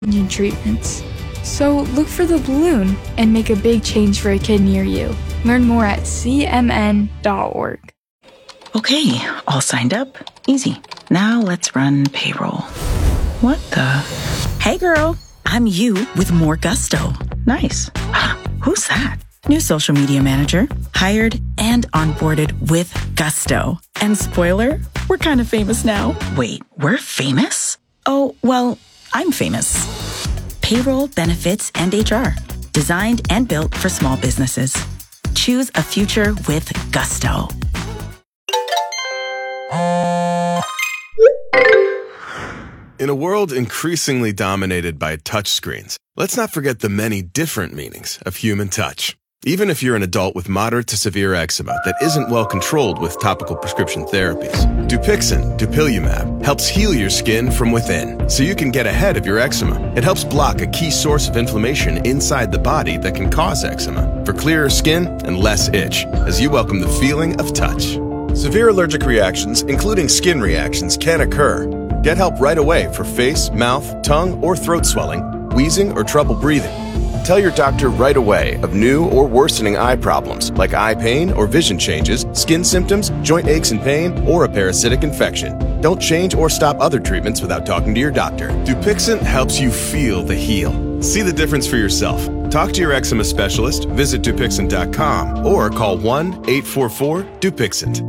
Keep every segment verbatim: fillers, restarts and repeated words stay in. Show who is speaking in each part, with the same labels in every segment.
Speaker 1: New treatments. So look for the balloon and make a big change for a kid near you. Learn more at c m n dot org.
Speaker 2: Okay, all signed up. Easy. Now let's run payroll. What the? Hey girl, I'm you with more gusto. Nice. Who's that? New social media manager, hired and onboarded with gusto. And spoiler, we're kind of famous now. Wait, we're famous? Oh, well, I'm famous. Payroll, benefits, and H R. Designed and built for small businesses. Choose a future with gusto.
Speaker 3: In a world increasingly dominated by touchscreens, let's not forget the many different meanings of human touch. Even if you're an adult with moderate to severe eczema that isn't well controlled with topical prescription therapies, Dupixent, dupilumab, helps heal your skin from within so you can get ahead of your eczema. It helps block a key source of inflammation inside the body that can cause eczema for clearer skin and less itch as you welcome the feeling of touch. Severe allergic reactions, including skin reactions, can occur. Get help right away for face, mouth, tongue, or throat swelling, wheezing, or trouble breathing. Tell your doctor right away of new or worsening eye problems like eye pain or vision changes, skin symptoms, joint aches and pain, or a parasitic infection. Don't change or stop other treatments without talking to your doctor. Dupixent helps you feel the heal. See the difference for yourself. Talk to your eczema specialist, visit Dupixent dot com, or call one eight four four Dupixent.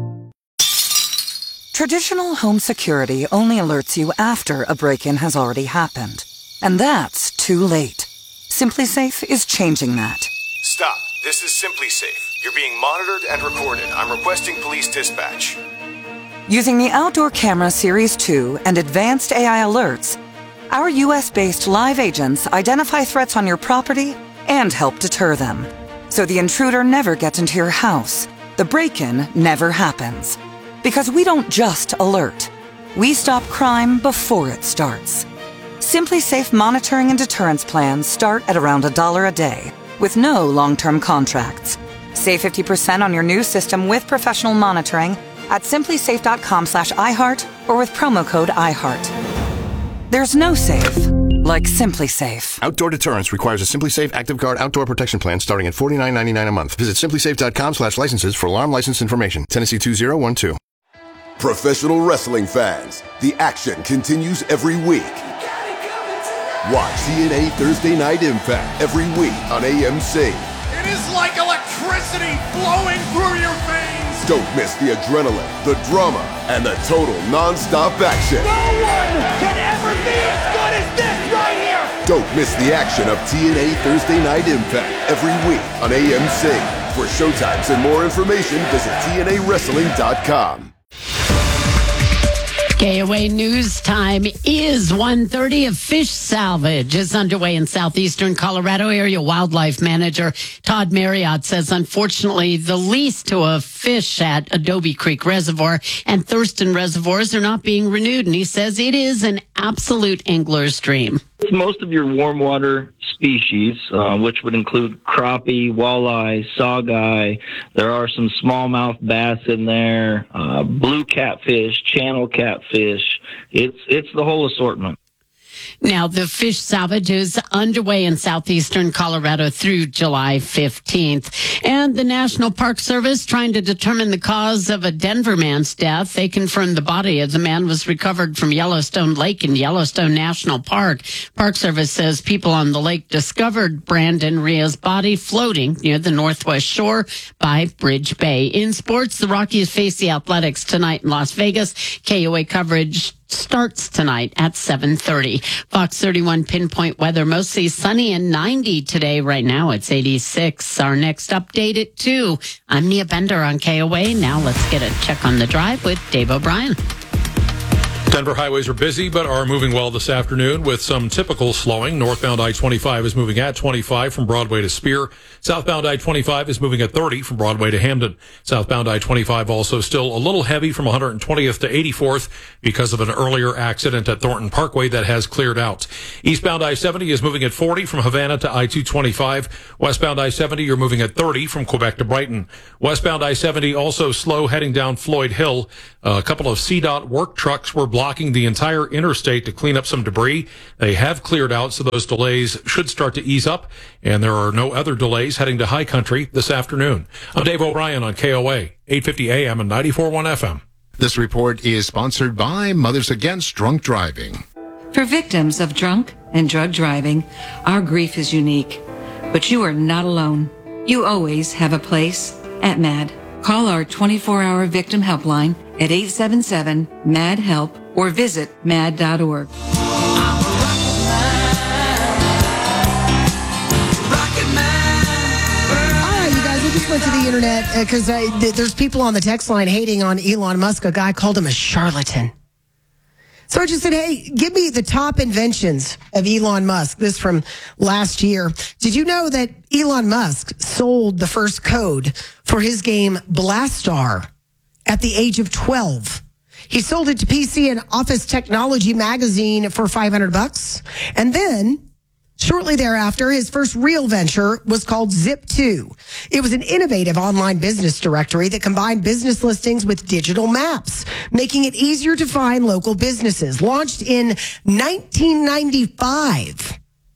Speaker 4: Traditional home security only alerts you after a break-in has already happened. And that's too late. SimpliSafe is changing that.
Speaker 5: Stop. This is SimpliSafe. You're being monitored and recorded. I'm requesting police dispatch.
Speaker 4: Using the Outdoor Camera Series two and advanced A I alerts, our U S-based live agents identify threats on your property and help deter them. So the intruder never gets into your house. The break-in never happens. Because we don't just alert. We stop crime before it starts. SimpliSafe monitoring and deterrence plans start at around a dollar a day, with no long-term contracts. Save fifty percent on your new system with professional monitoring at simplysafe.com slash iHeart or with promo code iHeart. There's no safe like SimpliSafe.
Speaker 6: Outdoor deterrence requires a SimpliSafe Active Guard outdoor protection plan starting at forty-nine ninety-nine a month. Visit simplysafe.com slash licenses for alarm license information. Tennessee two zero one two.
Speaker 7: Professional wrestling fans, the action continues every week. Watch T N A Thursday Night Impact every week on A M C.
Speaker 8: It is like electricity flowing through your veins.
Speaker 7: Don't miss the adrenaline, the drama, and the total non-stop action.
Speaker 8: No one can ever be as good as this right here.
Speaker 7: Don't miss the action of T N A Thursday Night Impact every week on A M C. For showtimes and more information, visit T N A wrestling dot com.
Speaker 9: K O A News Time is one thirty. A fish salvage is underway in southeastern Colorado. Area wildlife manager Todd Marriott says, unfortunately, the lease to a fish at Adobe Creek Reservoir and Thurston Reservoirs are not being renewed. And he says it is an absolute angler's dream.
Speaker 10: Most of your warm water species, uh, which would include crappie, walleye, saugeye. There are some smallmouth bass in there, uh, blue catfish, channel catfish. It's it's the whole assortment.
Speaker 9: Now, the fish salvage is underway in southeastern Colorado through July fifteenth. And the National Park Service trying to determine the cause of a Denver man's death. They confirmed the body of the man was recovered from Yellowstone Lake in Yellowstone National Park. Park Service says people on the lake discovered Brandon Ria's body floating near the northwest shore by Bridge Bay. In sports, the Rockies face the Athletics tonight in Las Vegas. K O A coverage starts tonight at seven thirty. Fox thirty-one pinpoint weather, mostly sunny and ninety today. Right now it's eighty-six. Our next update at two. I'm Nia Bender on K O A. Now let's get a check on the drive with Dave O'Brien.
Speaker 11: Denver highways are busy, but are moving well this afternoon with some typical slowing. Northbound I twenty-five is moving at twenty-five from Broadway to Spear. Southbound I twenty-five is moving at thirty from Broadway to Hamden. Southbound I twenty-five also still a little heavy from one hundred twentieth to eighty-fourth because of an earlier accident at Thornton Parkway that has cleared out. Eastbound I seventy is moving at forty from Havana to I two twenty-five. Westbound I seventy, you're moving at thirty from Quebec to Brighton. Westbound I seventy also slow heading down Floyd Hill. A couple of C DOT work trucks were blocked blocking the entire interstate to clean up some debris. They have cleared out, so those delays should start to ease up, and there are no other delays heading to High Country this afternoon. I'm Dave O'Brien on K O A, eight fifty A M and ninety-four point one F M.
Speaker 12: This report is sponsored by Mothers Against Drunk Driving.
Speaker 13: For victims of drunk and drug driving, our grief is unique. But you are not alone. You always have a place at MAD. Call our twenty-four hour victim helpline at eight seven seven, M A D, HELP or visit mad dot org.
Speaker 14: Went to the internet because uh, th- there's people on the text line hating on Elon Musk. A guy called him a charlatan. So I just said, hey, give me the top inventions of Elon Musk. This from last year. Did you know that Elon Musk sold the first code for his game Blastar at the age of twelve? He sold it to P C and Office Technology magazine for five hundred bucks. And then shortly thereafter, his first real venture was called Zip two. It was an innovative online business directory that combined business listings with digital maps, making it easier to find local businesses. Launched in nineteen ninety-five.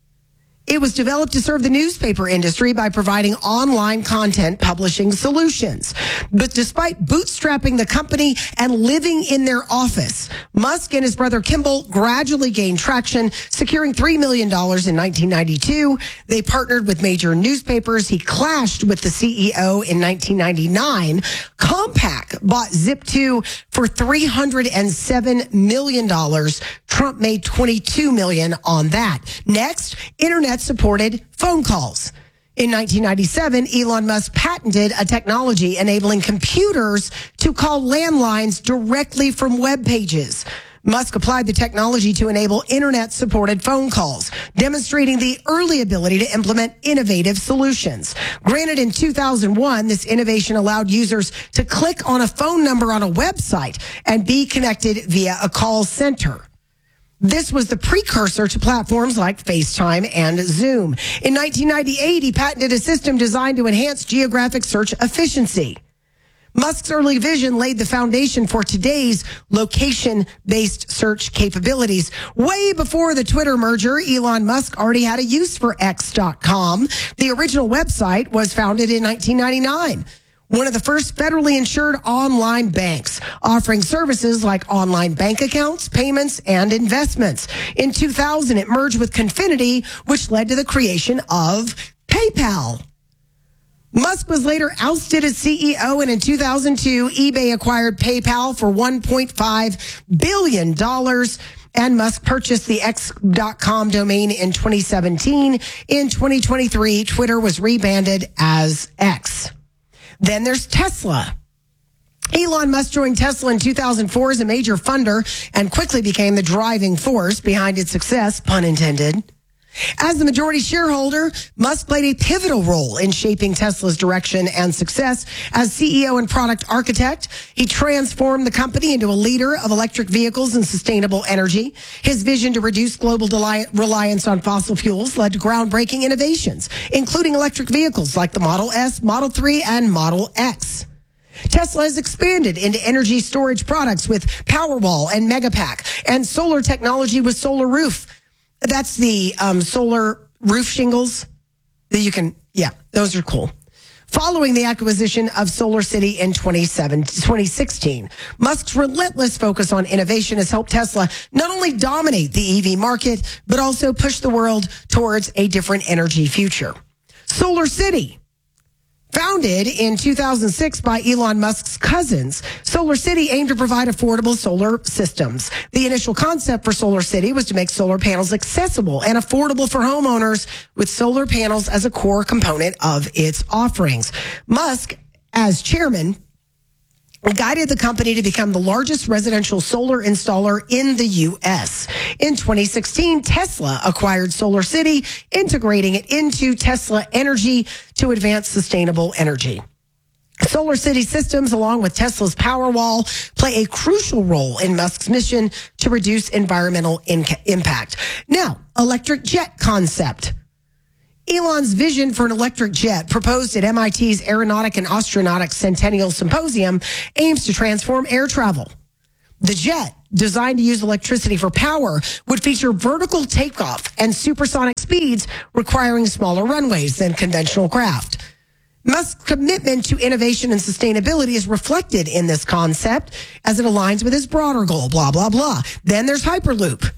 Speaker 14: It was developed to serve the newspaper industry by providing online content publishing solutions. But despite bootstrapping the company and living in their office, Musk and his brother Kimball gradually gained traction, securing three million dollars in nineteen ninety-two. They partnered with major newspapers. He clashed with the C E O in nineteen ninety-nine. Compaq bought Zip two for three hundred seven million dollars. Trump made twenty-two million dollars on that. Next, internet supported phone calls. In nineteen ninety-seven, Elon Musk patented a technology enabling computers to call landlines directly from web pages. Musk applied the technology to enable internet-supported phone calls, demonstrating the early ability to implement innovative solutions. Granted, in two thousand one, this innovation allowed users to click on a phone number on a website and be connected via a call center. This was the precursor to platforms like FaceTime and Zoom. In nineteen ninety-eight, he patented a system designed to enhance geographic search efficiency. Musk's early vision laid the foundation for today's location-based search capabilities. Way before the Twitter merger, Elon Musk already had a use for X dot com. The original website was founded in nineteen ninety-nine. One of the first federally insured online banks, offering services like online bank accounts, payments, and investments. In two thousand, it merged with Confinity, which led to the creation of PayPal. Musk was later ousted as C E O, and in two thousand two, eBay acquired PayPal for one point five billion dollars. And Musk purchased the X dot com domain in twenty seventeen. In twenty twenty-three, Twitter was rebranded as X. Then there's Tesla. Elon Musk joined Tesla in two thousand four as a major funder and quickly became the driving force behind its success, pun intended. As the majority shareholder, Musk played a pivotal role in shaping Tesla's direction and success. As C E O and product architect, he transformed the company into a leader of electric vehicles and sustainable energy. His vision to reduce global reliance on fossil fuels led to groundbreaking innovations, including electric vehicles like the Model S, Model three, and Model X. Tesla has expanded into energy storage products with Powerwall and Megapack, and solar technology with Solar Roof. That's the um, solar roof shingles that you can, yeah, those are cool. Following the acquisition of Solar City in twenty sixteen, Musk's relentless focus on innovation has helped Tesla not only dominate the E V market, but also push the world towards a different energy future. Solar City. Founded in two thousand six by Elon Musk's cousins, Solar City aimed to provide affordable solar systems. The initial concept for Solar City was to make solar panels accessible and affordable for homeowners, with solar panels as a core component of its offerings. Musk, as chairman, guided the company to become the largest residential solar installer in the U S. In twenty sixteen, Tesla acquired Solar City, integrating it into Tesla Energy to advance sustainable energy. Solar City systems, along with Tesla's Powerwall, play a crucial role in Musk's mission to reduce environmental in- impact. Now, electric jet concept. Elon's vision for an electric jet, proposed at M I T's Aeronautic and Astronautics Centennial Symposium, aims to transform air travel. The jet, designed to use electricity for power, would feature vertical takeoff and supersonic speeds requiring smaller runways than conventional craft. Musk's commitment to innovation and sustainability is reflected in this concept as it aligns with his broader goal, blah, blah, blah. Then there's Hyperloop.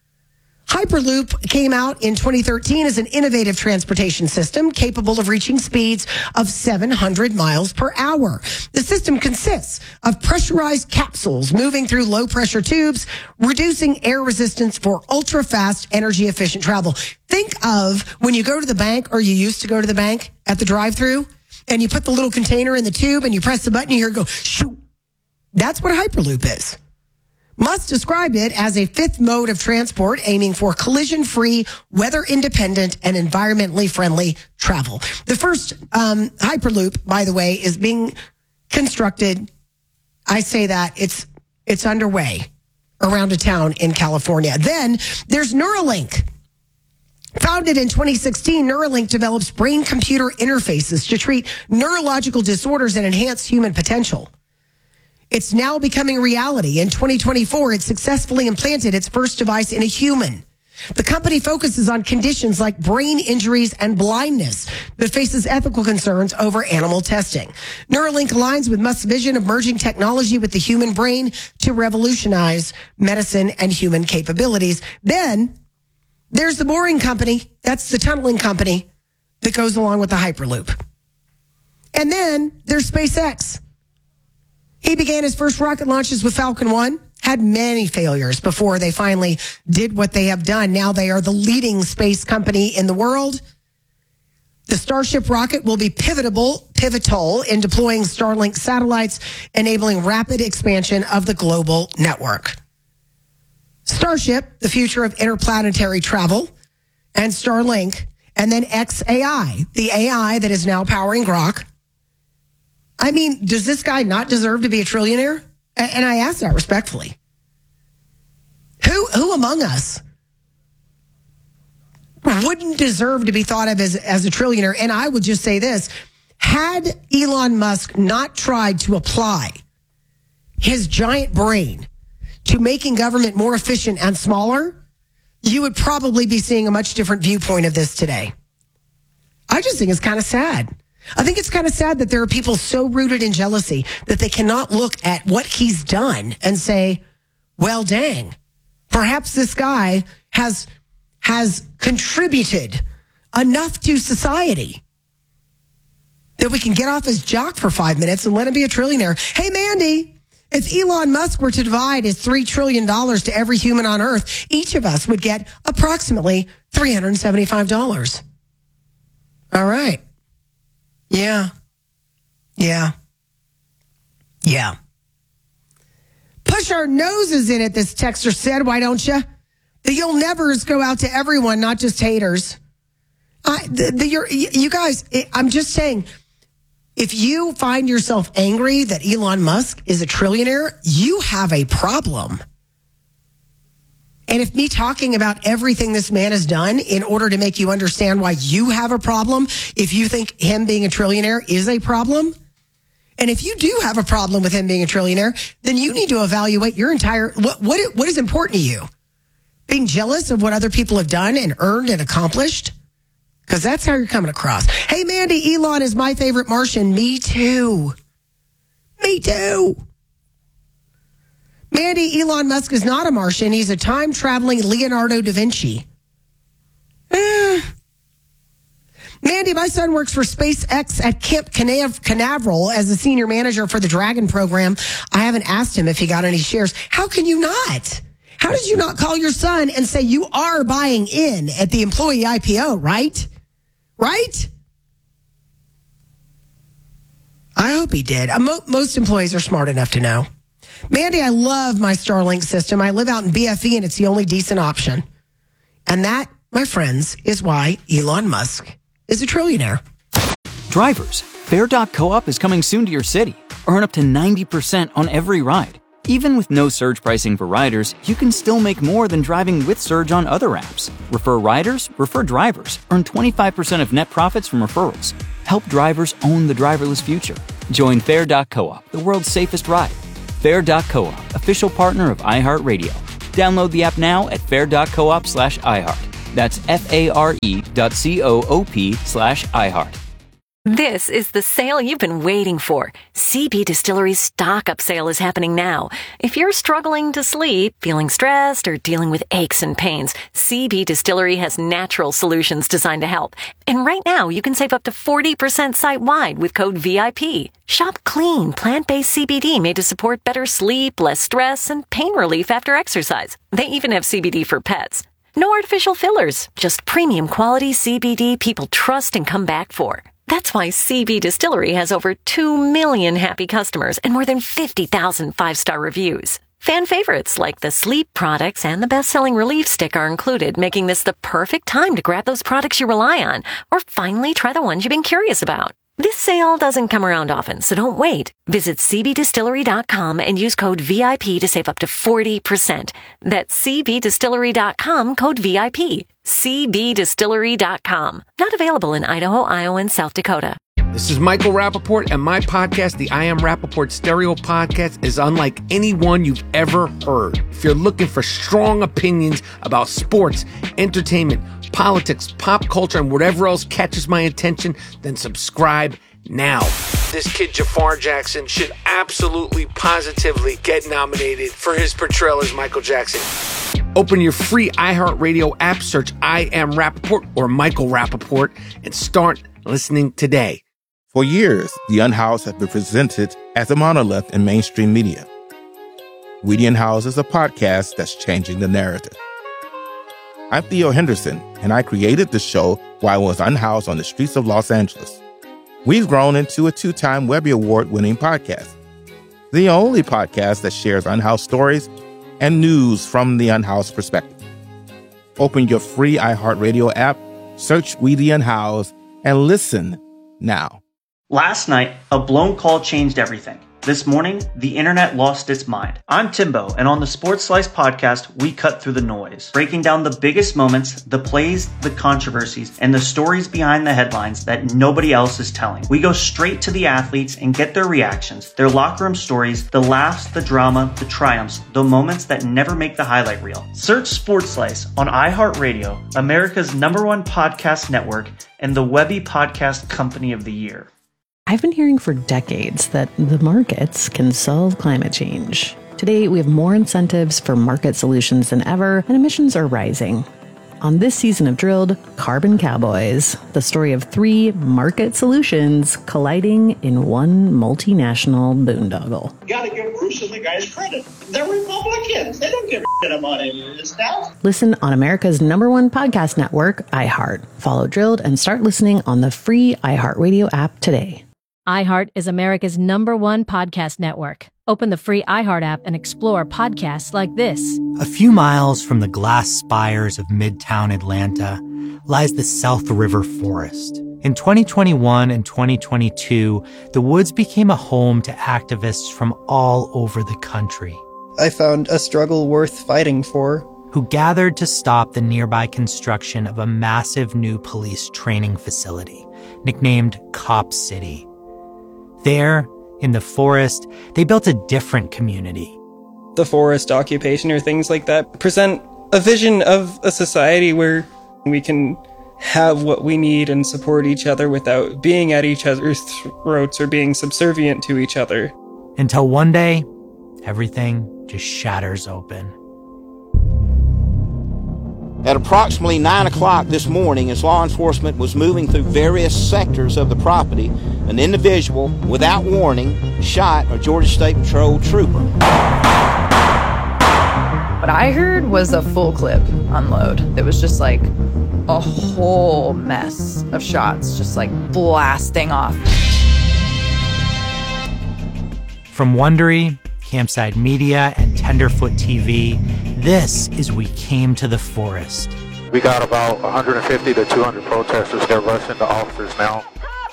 Speaker 14: Hyperloop came out in twenty thirteen as an innovative transportation system capable of reaching speeds of seven hundred miles per hour. The system consists of pressurized capsules moving through low-pressure tubes, reducing air resistance for ultra-fast, energy-efficient travel. Think of when you go to the bank, or you used to go to the bank at the drive-thru, and you put the little container in the tube, and you press the button, you hear it go, shoo. That's what Hyperloop is. Musk described it as a fifth mode of transport aiming for collision-free, weather-independent, and environmentally friendly travel. The first um, Hyperloop, by the way, is being constructed. I say that it's it's underway around a town in California. Then there's Neuralink. Founded in twenty sixteen, Neuralink develops brain-computer interfaces to treat neurological disorders and enhance human potential. It's now becoming reality. In twenty twenty-four, it successfully implanted its first device in a human. The company focuses on conditions like brain injuries and blindness, but faces ethical concerns over animal testing. Neuralink aligns with Musk's vision of merging technology with the human brain to revolutionize medicine and human capabilities. Then there's the Boring Company. That's the tunneling company that goes along with the Hyperloop. And then there's SpaceX. He began his first rocket launches with Falcon one, had many failures before they finally did what they have done. Now they are the leading space company in the world. The Starship rocket will be pivotal, pivotal in deploying Starlink satellites, enabling rapid expansion of the global network. Starship, the future of interplanetary travel, and Starlink, and then X A I, the A I that is now powering Grok. I mean, does this guy not deserve to be a trillionaire? And I ask that respectfully. Who who among us wouldn't deserve to be thought of as, as a trillionaire? And I would just say this. Had Elon Musk not tried to apply his giant brain to making government more efficient and smaller, you would probably be seeing a much different viewpoint of this today. I just think it's kind of sad. I think it's kind of sad that there are people so rooted in jealousy that they cannot look at what he's done and say, well, dang, perhaps this guy has, has contributed enough to society that we can get off his jock for five minutes and let him be a trillionaire. Hey, Mandy, if Elon Musk were to divide his three trillion dollars to every human on earth, each of us would get approximately three hundred seventy-five dollars. All right. Yeah. Yeah. Yeah. Push our noses in it, this texter said. Why don't you? The you'll nevers go out to everyone, not just haters. I, the, the, you're, you guys, I'm just saying, if you find yourself angry that Elon Musk is a trillionaire, you have a problem. And if me talking about everything this man has done in order to make you understand why you have a problem, if you think him being a trillionaire is a problem, and if you do have a problem with him being a trillionaire, then you need to evaluate your entire, what, what, what is important to you? Being jealous of what other people have done and earned and accomplished? Because that's how you're coming across. Hey, Mandy, Elon is my favorite Martian. Me too. Me too. Mandy, Elon Musk is not a Martian. He's a time-traveling Leonardo da Vinci. Eh. Mandy, my son works for SpaceX at Camp Canav- Canaveral as a senior manager for the Dragon program. I haven't asked him if he got any shares. How can you not? How did you not call your son and say you are buying in at the employee I P O, right? Right? I hope he did. Most employees are smart enough to know. Mandy, I love my Starlink system. I live out in B F E, and it's the only decent option. And that, my friends, is why Elon Musk is a trillionaire.
Speaker 15: Drivers, Fair dot coop is coming soon to your city. Earn up to ninety percent on every ride. Even with no surge pricing for riders, you can still make more than driving with Surge on other apps. Refer riders, refer drivers. Earn twenty-five percent of net profits from referrals. Help drivers own the driverless future. Join Fair dot coop, the world's safest ride. Fair dot coop, official partner of iHeartRadio. Download the app now at fair dot coop slash iHeart. That's F-A-R-E dot C-O-O-P slash iHeart.
Speaker 16: This is the sale you've been waiting for. C B Distillery's stock-up sale is happening now. If you're struggling to sleep, feeling stressed, or dealing with aches and pains, C B Distillery has natural solutions designed to help. And right now, you can save up to forty percent site-wide with code V I P. Shop clean, plant-based C B D made to support better sleep, less stress, and pain relief after exercise. They even have C B D for pets. No artificial fillers, just premium quality C B D people trust and come back for. That's why C B Distillery has over two million happy customers and more than fifty thousand five-star reviews. Fan favorites like the sleep products and the best-selling Relief Stick are included, making this the perfect time to grab those products you rely on or finally try the ones you've been curious about. This sale doesn't come around often, so don't wait. Visit C B distillery dot com and use code V I P to save up to forty percent. That's C B distillery dot com, code V I P. C B distillery dot com. Not available in Idaho, Iowa, and South Dakota.
Speaker 17: This is Michael Rappaport, and my podcast, the I Am Rappaport Stereo Podcast, is unlike any one you've ever heard. If you're looking for strong opinions about sports, entertainment, politics, pop culture, and whatever else catches my attention, then subscribe now. This kid Jafar Jackson should absolutely, positively get nominated for his portrayal as Michael Jackson. Open your free iHeartRadio app, search I Am Rappaport or Michael Rappaport, and start listening today.
Speaker 18: For years, The Unhoused have been presented as a monolith in mainstream media. We The Unhoused is a podcast that's changing the narrative. I'm Theo Henderson, and I created the show while I was unhoused on the streets of Los Angeles. We've grown into a two-time Webby Award-winning podcast, the only podcast that shares unhoused stories and news from the unhoused perspective. Open your free iHeartRadio app, search We The Unhoused, and listen now.
Speaker 19: Last night, a blown call changed everything. This morning, the internet lost its mind. I'm Timbo, and on the Sports Slice podcast, we cut through the noise, breaking down the biggest moments, the plays, the controversies, and the stories behind the headlines that nobody else is telling. We go straight to the athletes and get their reactions, their locker room stories, the laughs, the drama, the triumphs, the moments that never make the highlight reel. Search Sports Slice on iHeartRadio, America's number one podcast network, and the Webby Podcast Company of the Year.
Speaker 20: I've been hearing for decades that the markets can solve climate change. Today, we have more incentives for market solutions than ever, and emissions are rising. On this season of Drilled, Carbon Cowboys, the story of three market solutions colliding in one multinational boondoggle.
Speaker 21: You gotta give Bruce and the guys credit. They're Republicans. They don't give a shit about any of this stuff.
Speaker 20: Listen on America's number one podcast network, iHeart. Follow Drilled and start listening on the free iHeartRadio app today.
Speaker 22: iHeart is America's number one podcast network. Open the free iHeart app and explore podcasts like this.
Speaker 23: A few miles from the glass spires of Midtown Atlanta lies the South River Forest. In twenty twenty-one and twenty twenty-two, the woods became a home to activists from all over the country.
Speaker 24: I found a struggle worth fighting for.
Speaker 23: Who gathered to stop the nearby construction of a massive new police training facility, nicknamed Cop City. There, in the forest, they built a different community.
Speaker 24: The forest occupation or things like that present a vision of a society where we can have what we need and support each other without being at each other's throats or being subservient to each other.
Speaker 23: Until one day, everything just shatters open.
Speaker 25: At approximately nine o'clock this morning, as law enforcement was moving through various sectors of the property, an individual, without warning, shot a Georgia State Patrol trooper.
Speaker 26: What I heard was a full clip unload. It was just like a whole mess of shots, just like blasting off.
Speaker 23: From Wondery, Campside Media, and Tenderfoot T V, this is We Came to the Forest.
Speaker 27: We got about one hundred fifty to two hundred protesters. They're rushing the officers now.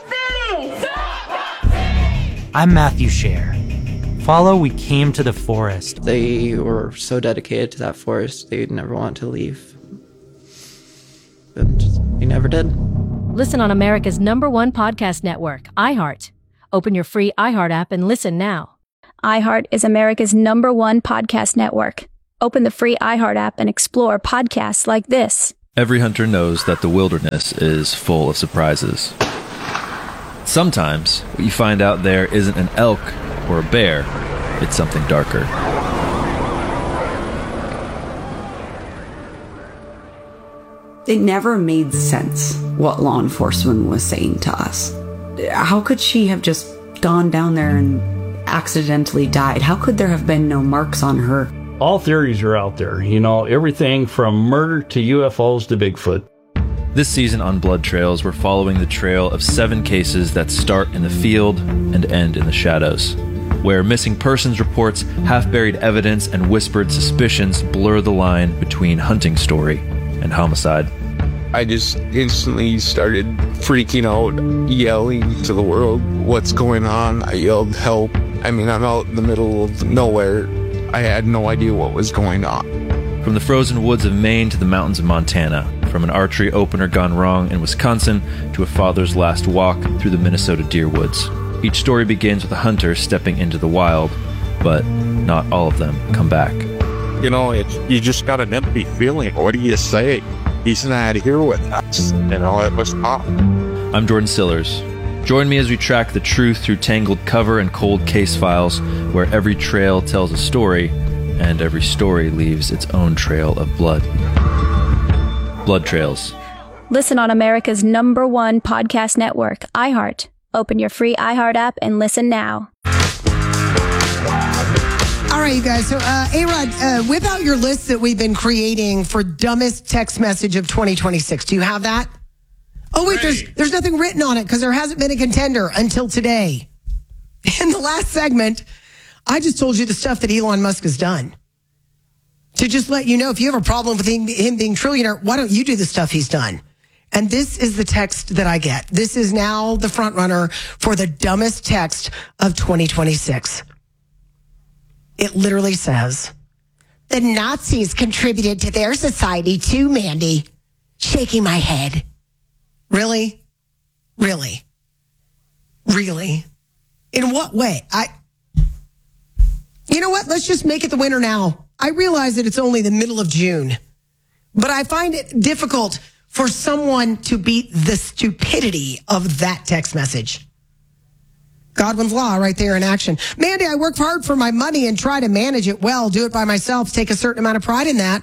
Speaker 23: I'm Matthew Scher. Follow We Came to the Forest.
Speaker 24: They were so dedicated to that forest, they'd never want to leave. But they never did.
Speaker 22: Listen on America's number one podcast network, iHeart. Open your free iHeart app and listen now.
Speaker 1: iHeart is America's number one podcast network. Open the free iHeart app and explore podcasts like this.
Speaker 2: Every hunter knows that the wilderness is full of surprises. Sometimes, what you find out there isn't an elk or a bear, it's something darker.
Speaker 3: It never made sense what law enforcement was saying to us. How could she have just gone down there and accidentally died? How could there have been no marks on her?
Speaker 4: All theories are out there, you know, everything from murder to U F Os to Bigfoot.
Speaker 2: This season on Blood Trails, we're following the trail of seven cases that start in the field and end in the shadows, where missing persons reports, half-buried evidence, and whispered suspicions blur the line between hunting story and homicide.
Speaker 5: I just instantly started freaking out, yelling to the world, "What's going on?" I yelled, "Help." I mean, I'm out in the middle of nowhere. I had no idea what was going on.
Speaker 2: From the frozen woods of Maine to the mountains of Montana, from an archery opener gone wrong in Wisconsin to a father's last walk through the Minnesota deer woods. Each story begins with a hunter stepping into the wild, but not all of them come back.
Speaker 5: You know, it's, you just got an empty feeling. What do you say? He's not here with us. You know, it was tough.
Speaker 2: I'm Jordan Sillers. Join me as we track the truth through tangled cover and cold case files, where every trail tells a story, and every story leaves its own trail of blood. Blood Trails.
Speaker 1: Listen on America's number one podcast network, iHeart. Open your free iHeart app and listen now.
Speaker 14: All right, you guys. So, uh, A-Rod, uh, whip out your list that we've been creating for dumbest text message of twenty twenty-six. Do you have that? Oh, wait, there's there's nothing written on it because there hasn't been a contender until today. In the last segment, I just told you the stuff that Elon Musk has done. To just let you know, if you have a problem with him, him being trillionaire, why don't you do the stuff he's done? And this is the text that I get. This is now the front runner for the dumbest text of twenty twenty-six. It literally says, "The Nazis contributed to their society too, Mandy." Shaking my head. Really? Really? Really? In what way? I, you know what? Let's just make it the winter now. I realize that it's only the middle of June, but I find it difficult for someone to beat the stupidity of that text message. Godwin's Law right there in action. Mandy, I work hard for my money and try to manage it well, do it by myself, take a certain amount of pride in that.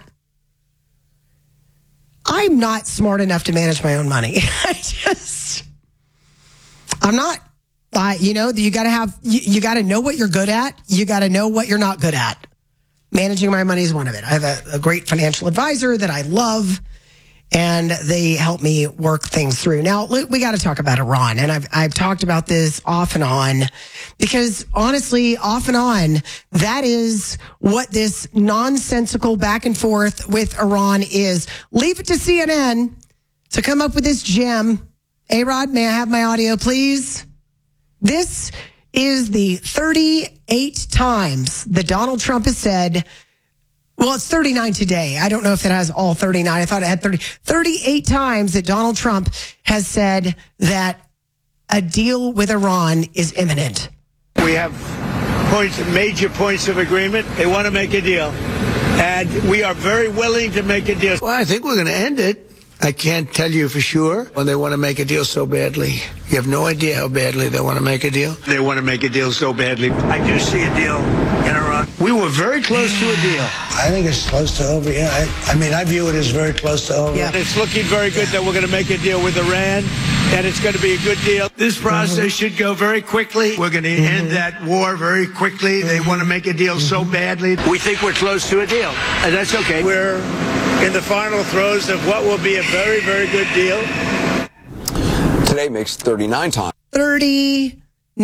Speaker 14: I'm not smart enough to manage my own money. I just, I'm not. I, you know, you got to have, you, you got to know what you're good at. You got to know what you're not good at. Managing my money is one of it. I have a, a great financial advisor that I love, and they help me work things through. Now, we got to talk about Iran, and I've I've talked about this off and on because, honestly, off and on, that is what this nonsensical back and forth with Iran is. Leave it to C N N to come up with this gem. A-Rod, may I have my audio, please? This is the thirty-eight times that Donald Trump has said, well, it's thirty-nine today. I don't know if it has all thirty-nine. I thought it had thirty. thirty-eight times that Donald Trump has said that a deal with Iran is imminent.
Speaker 6: We have points, major points of agreement. They want to make a deal. And we are very willing to make a deal.
Speaker 8: Well, I think we're going to end it. I can't tell you for sure when they want to make a deal so badly. You have no idea how badly they want to make a deal.
Speaker 6: They want to make a deal so badly. I do see a deal in Iran. We were very close to a deal.
Speaker 8: I think it's close to over. Yeah, I, I mean, I view it as very close to over.
Speaker 6: Yeah. It's looking very good that we're going to make a deal with Iran, and it's going to be a good deal. This process mm-hmm. should go very quickly. We're going to mm-hmm. end that war very quickly. They want to make a deal so badly. We think we're close to a deal, and that's okay. We're in the final throes of what will be a very, very good deal.
Speaker 28: Today makes thirty-nine times.
Speaker 14: thirty-nine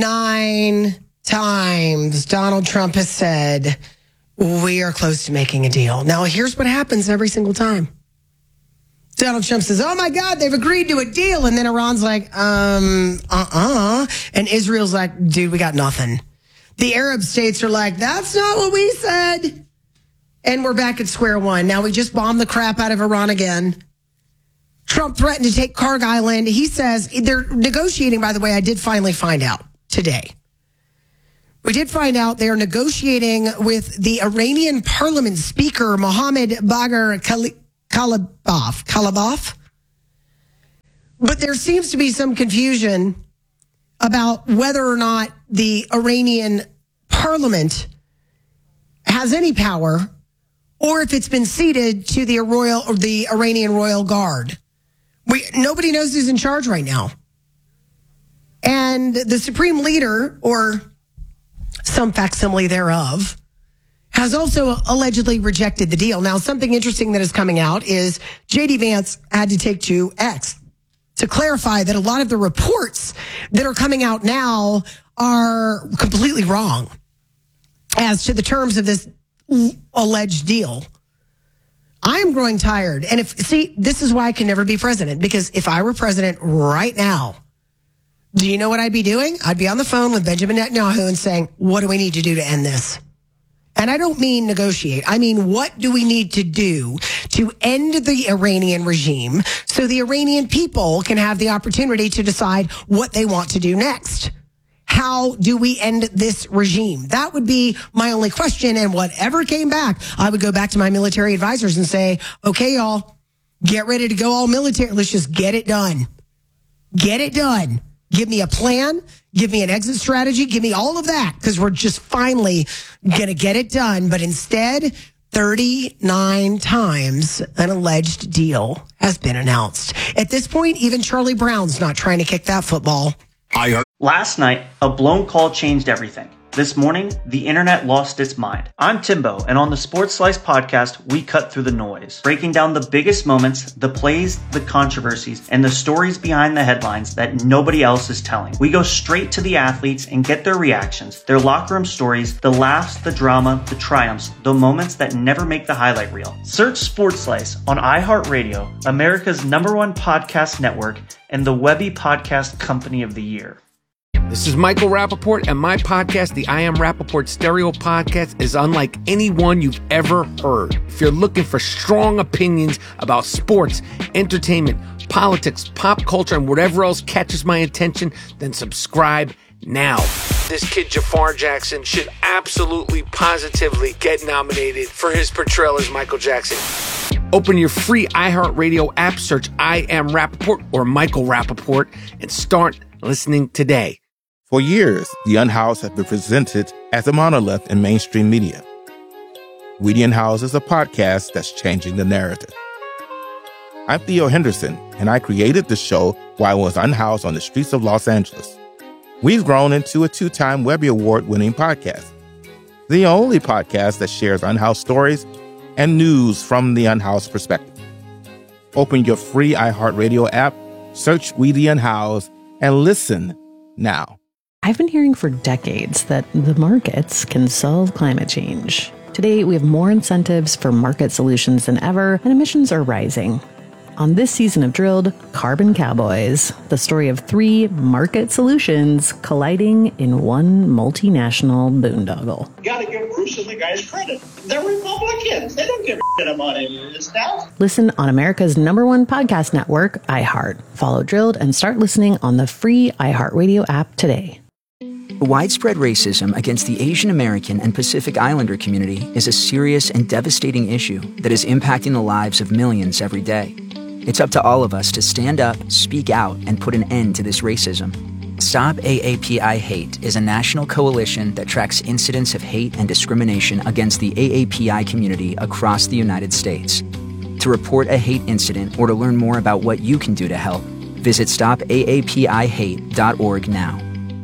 Speaker 14: times Donald Trump has said, we are close to making a deal. Now, here's what happens every single time. Donald Trump says, oh my God, they've agreed to a deal. And then Iran's like, um, uh-uh. And Israel's like, dude, we got nothing. The Arab states are like, that's not what we said. And we're back at square one. Now we just bombed the crap out of Iran again. Trump threatened to take Karg Island. He says they're negotiating, by the way, I did finally find out today. We did find out they are negotiating with the Iranian parliament speaker, Mohammad Bagher Kalibaf. Kalibaf? But there seems to be some confusion about whether or not the Iranian parliament has any power or if it's been ceded to the royal or the Iranian royal guard. We, nobody knows who's in charge right now. And the supreme leader, or some facsimile thereof, has also allegedly rejected the deal. Now, something interesting that is coming out is J D Vance had to take to X to clarify that a lot of the reports that are coming out now are completely wrong as to the terms of this alleged deal. I am growing tired. And if, see, this is why I can never be president, because if I were president right now, do you know what I'd be doing? I'd be on the phone with Benjamin Netanyahu and saying, what do we need to do to end this? And I don't mean negotiate. I mean, what do we need to do to end the Iranian regime so the Iranian people can have the opportunity to decide what they want to do next? How do we end this regime? That would be my only question. And whatever came back, I would go back to my military advisors and say, okay, y'all, get ready to go all military. Let's just get it done. Get it done. Give me a plan. Give me an exit strategy. Give me all of that, because we're just finally going to get it done. But instead, thirty-nine times an alleged deal has been announced. At this point, even Charlie Brown's not trying to kick that football.
Speaker 19: Last night, a blown call changed everything. This morning, the internet lost its mind. I'm Timbo, and on the Sports Slice podcast, we cut through the noise, breaking down the biggest moments, the plays, the controversies, and the stories behind the headlines that nobody else is telling. We go straight to the athletes and get their reactions, their locker room stories, the laughs, the drama, the triumphs, the moments that never make the highlight reel. Search Sports Slice on iHeartRadio, America's number one podcast network, and the Webby Podcast Company of the Year.
Speaker 17: This is Michael Rappaport, and my podcast, the I Am Rappaport Stereo Podcast, is unlike any one you've ever heard. If you're looking for strong opinions about sports, entertainment, politics, pop culture, and whatever else catches my attention, then subscribe now. This kid, Jafar Jackson, should absolutely, positively get nominated for his portrayal as Michael Jackson. Open your free iHeartRadio app, search I Am Rappaport or Michael Rappaport, and start listening today.
Speaker 18: For years, the Unhoused have been presented as a monolith in mainstream media. We Unhoused is a podcast that's changing the narrative. I'm Theo Henderson, and I created the show while I was unhoused on the streets of Los Angeles. We've grown into a two-time Webby Award-winning podcast, the only podcast that shares unhoused stories and news from the unhoused perspective. Open your free iHeartRadio app, search We the Unhoused, and listen now.
Speaker 20: I've been hearing for decades that the markets can solve climate change. Today, we have more incentives for market solutions than ever, and emissions are rising. On this season of Drilled, Carbon Cowboys, the story of three market solutions colliding in one multinational boondoggle.
Speaker 21: You gotta give Bruce and the guys credit. They're Republicans. They don't give a shit about any of this stuff.
Speaker 20: Listen on America's number one podcast network, iHeart. Follow Drilled and start listening on the free iHeartRadio app today.
Speaker 7: Widespread racism against the Asian American and Pacific Islander community is a serious and devastating issue that is impacting the lives of millions every day. It's up to all of us to stand up, speak out, and put an end to this racism. Stop A A P I Hate is a national coalition that tracks incidents of hate and discrimination against the A A P I community across the United States. To report a hate incident or to learn more about what you can do to help, visit stop A A P I hate dot org now.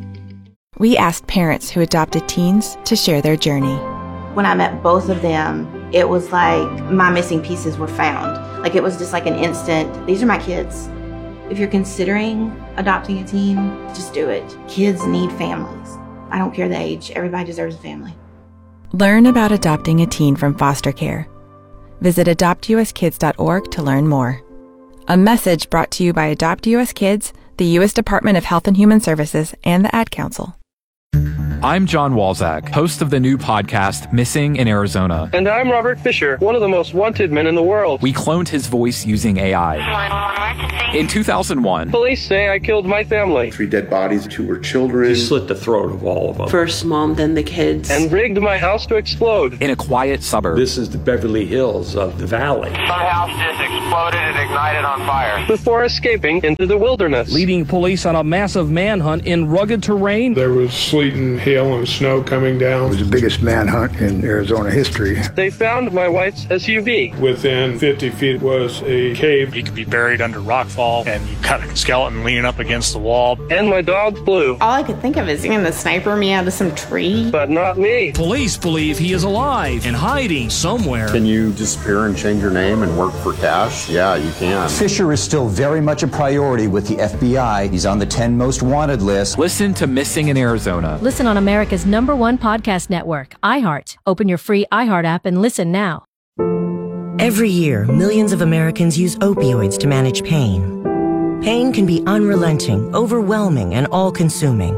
Speaker 9: We asked parents who adopted teens to share their journey.
Speaker 10: When I met both of them, it was like my missing pieces were found. Like it was just like an instant, these are my kids. If you're considering adopting a teen, just do it. Kids need families. I don't care the age, everybody deserves a family.
Speaker 9: Learn about adopting a teen from foster care. Visit adopt U S kids dot org to learn more. A message brought to you by Adopt U S Kids, the U S Department of Health and Human Services, and the Ad Council.
Speaker 11: I'm John Walzak, host of the new podcast, Missing in Arizona.
Speaker 12: And I'm Robert Fisher, one of the most wanted men in the world.
Speaker 11: We cloned his voice using A I. In two thousand one,
Speaker 12: police say I killed my family.
Speaker 13: Three dead bodies, two were children.
Speaker 15: You slit the throat of all of them.
Speaker 16: First mom, then the kids.
Speaker 12: And rigged my house to explode.
Speaker 11: In a quiet suburb.
Speaker 15: This is the Beverly Hills of the valley.
Speaker 25: My house just exploded and ignited on fire.
Speaker 12: Before escaping into the wilderness.
Speaker 26: Leading police on a massive manhunt in rugged terrain.
Speaker 27: There was sleet and hail and snow coming down.
Speaker 29: It was the biggest manhunt in Arizona history.
Speaker 12: They found my wife's S U V.
Speaker 27: Within fifty feet was a cave.
Speaker 30: He could be buried under rockfall, and you cut a skeleton leaning up against the wall.
Speaker 12: And my dog Blue.
Speaker 31: All I could think of is seeing the sniper me out of some tree.
Speaker 12: But not me.
Speaker 26: Police believe he is alive and hiding somewhere.
Speaker 32: Can you disappear and change your name and work for cash? Yeah, you can.
Speaker 33: Fisher is still very much a priority with the F B I. He's on the ten most wanted list.
Speaker 11: Listen to Missing in Arizona.
Speaker 22: Listen on America's number one podcast network, iHeart. Open your free iHeart app and listen now.
Speaker 34: Every year, millions of Americans use opioids to manage pain. Pain can be unrelenting, overwhelming, and all-consuming.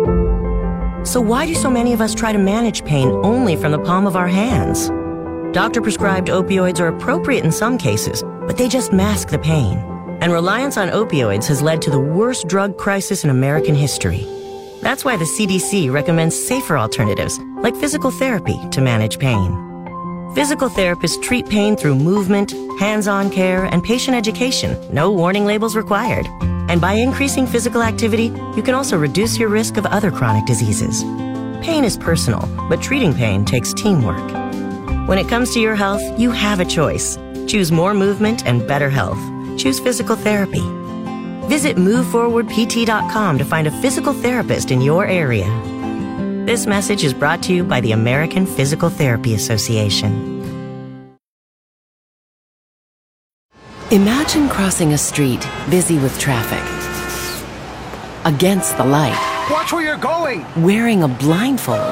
Speaker 34: So why do so many of us try to manage pain only from the palm of our hands? Doctor-prescribed opioids are appropriate in some cases, but they just mask the pain. And reliance on opioids has led to the worst drug crisis in American history. That's why the C D C recommends safer alternatives, like physical therapy, to manage pain. Physical therapists treat pain through movement, hands-on care, and patient education. No warning labels required. And by increasing physical activity, you can also reduce your risk of other chronic diseases. Pain is personal, but treating pain takes teamwork. When it comes to your health, you have a choice. Choose more movement and better health. Choose physical therapy. Visit move forward p t dot com to find a physical therapist in your area. This message is brought to you by the American Physical Therapy Association.
Speaker 35: Imagine crossing a street busy with traffic. Against the light.
Speaker 8: Watch where you're going!
Speaker 35: Wearing a blindfold.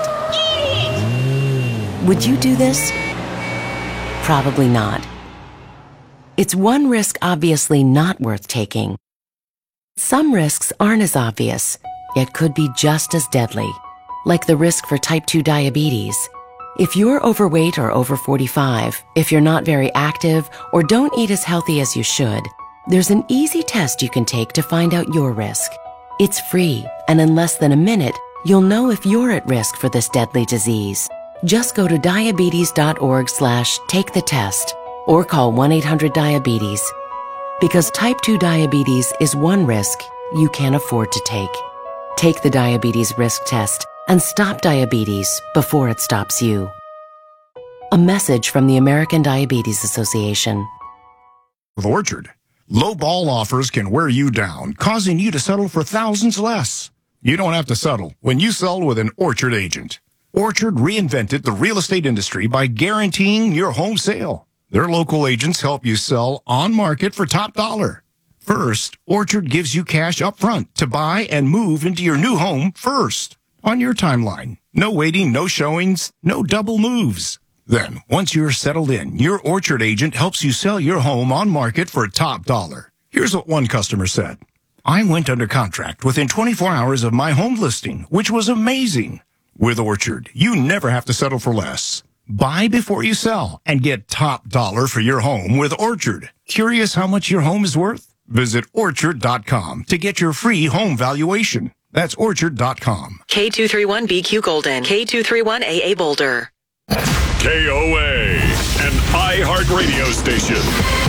Speaker 35: Would you do this? Probably not. It's one risk obviously not worth taking. Some risks aren't as obvious, yet could be just as deadly, like the risk for type two diabetes. If you're overweight or over forty-five, if you're not very active, or don't eat as healthy as you should, there's an easy test you can take to find out your risk. It's free, and in less than a minute, you'll know if you're at risk for this deadly disease. Just go to diabetes.org slash take the test, or call one eight hundred diabetes. Because type two diabetes is one risk you can't afford to take. Take the diabetes risk test and stop diabetes before it stops you. A message from the American Diabetes Association.
Speaker 36: With Orchard, low ball offers can wear you down, causing you to settle for thousands less. You don't have to settle when you sell with an Orchard agent. Orchard reinvented the real estate industry by guaranteeing your home sale. Their local agents help you sell on market for top dollar. First, Orchard gives you cash up front to buy and move into your new home first on your timeline. No waiting, no showings, no double moves. Then, once you're settled in, your Orchard agent helps you sell your home on market for top dollar. Here's what one customer said. I went under contract within twenty-four hours of my home listing, which was amazing. With Orchard, you never have to settle for less. Buy before you sell and get top dollar for your home with Orchard. Curious how much your home is worth? Visit orchard dot com to get your free home valuation. That's orchard dot com.
Speaker 37: K two three one B Q Golden, K two three one A A Boulder.
Speaker 38: K O A, an iHeart radio station.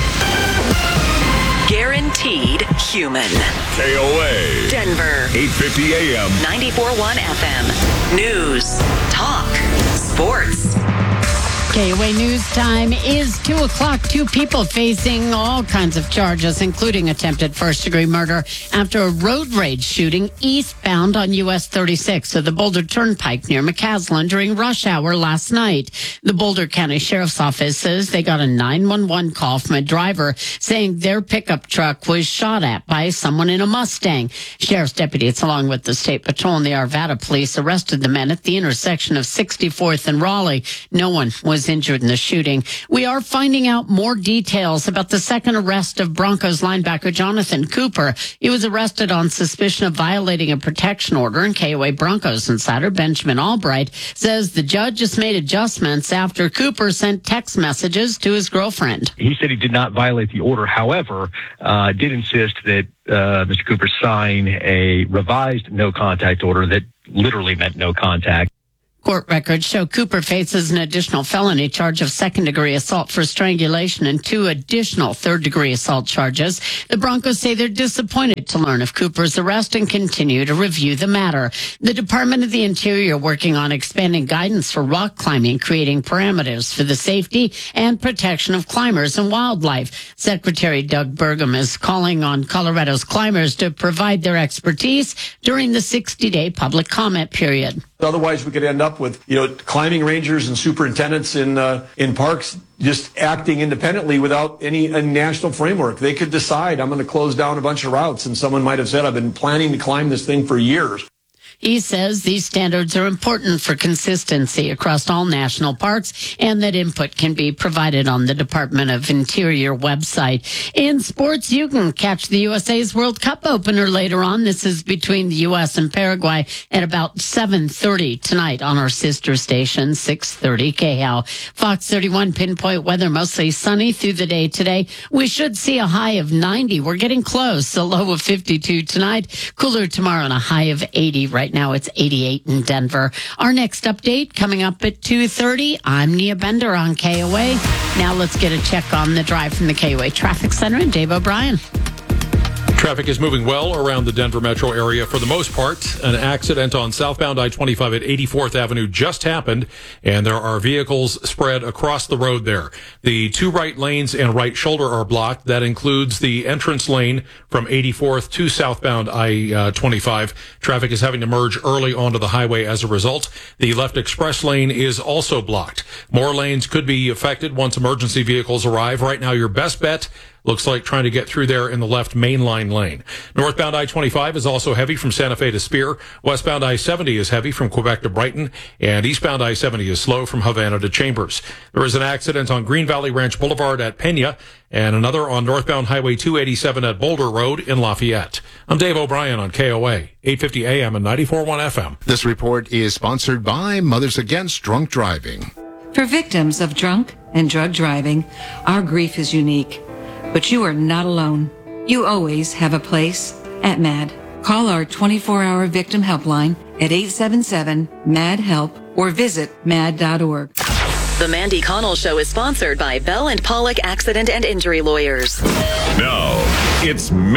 Speaker 37: Guaranteed human.
Speaker 38: K O A.
Speaker 37: Denver.
Speaker 38: eight fifty A M.
Speaker 37: ninety-four point one F M. News. Talk. Sports.
Speaker 39: K O A News Time is two o'clock. Two people facing all kinds of charges, including attempted first-degree murder after a road rage shooting eastbound on U S thirty-six at the Boulder Turnpike near McCaslin during rush hour last night. The Boulder County Sheriff's Office says they got a nine one one call from a driver saying their pickup truck was shot at by someone in a Mustang. Sheriff's deputies, along with the State Patrol and the Arvada Police, arrested the men at the intersection of sixty-fourth and Raleigh. No one was was injured in the shooting. We are finding out more details about the second arrest of Broncos linebacker Jonathan Cooper. He was arrested on suspicion of violating a protection order, and K O A Broncos insider Benjamin Albright says the judge just made adjustments after Cooper sent text messages to his girlfriend.
Speaker 1: He said he did not violate the order. However, uh, did insist that uh, Mister Cooper sign a revised no contact order that literally meant no contact.
Speaker 39: Court records show Cooper faces an additional felony charge of second-degree assault for strangulation and two additional third-degree assault charges. The Broncos say they're disappointed to learn of Cooper's arrest and continue to review the matter. The Department of the Interior working on expanding guidance for rock climbing, creating parameters for the safety and protection of climbers and wildlife. Secretary Doug Burgum is calling on Colorado's climbers to provide their expertise during the sixty-day public comment period.
Speaker 2: Otherwise, we could end up with, you know, climbing rangers and superintendents in uh, in parks just acting independently without any a national framework. They could decide, I'm going to close down a bunch of routes, and someone might have said, I've been planning to climb this thing for years.
Speaker 39: He says these standards are important for consistency across all national parks and that input can be provided on the Department of Interior website. In sports, you can catch the U S A's World Cup opener later on. This is between the U S and Paraguay at about seven thirty tonight on our sister station, six thirty K H A L. Fox thirty-one pinpoint weather, mostly sunny through the day today. We should see a high of ninety. We're getting close. A low of fifty-two tonight. Cooler tomorrow and a high of eighty. Right now it's eighty-eight in Denver. Our next update coming up at two thirty. I'm Nia Bender on K O A. Now let's get a check on the drive from the K O A Traffic Center and Dave O'Brien.
Speaker 3: Traffic is moving well around the Denver metro area for the most part. An accident on southbound I twenty-five at eighty-fourth Avenue just happened, and there are vehicles spread across the road there. The two right lanes and right shoulder are blocked. That includes the entrance lane from eighty-fourth to southbound I twenty-five. Traffic is having to merge early onto the highway as a result. The left express lane is also blocked. More lanes could be affected once emergency vehicles arrive. Right now, your best bet looks like trying to get through there in the left mainline lane. Northbound I twenty-five is also heavy from Santa Fe to Spear. Westbound I seventy is heavy from Quebec to Brighton. And eastbound I seventy is slow from Havana to Chambers. There is an accident on Green Valley Ranch Boulevard at Pena and another on northbound Highway two eighty-seven at Boulder Road in Lafayette. I'm Dave O'Brien on K O A, eight fifty A M and ninety-four point one F M.
Speaker 36: This report is sponsored by Mothers Against Drunk Driving.
Speaker 4: For victims of drunk and drug driving, our grief is unique. But you are not alone. You always have a place at MAD. Call our twenty-four hour victim helpline at eight seven seven, M A D, HELP or visit mad dot org.
Speaker 37: The Mandy Connell Show is sponsored by Bell and Pollock Accident and Injury Lawyers.
Speaker 38: Now, it's